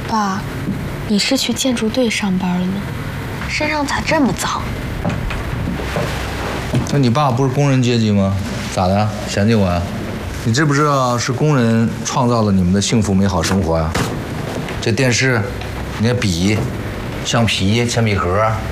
爸，你是去建筑队上班了呢？身上咋这么脏？ 那你爸不是工人阶级吗？咋的？嫌弃我呀？你知不知道是工人创造了你们的幸福美好生活呀？这电视，你看笔、橡皮、铅笔盒。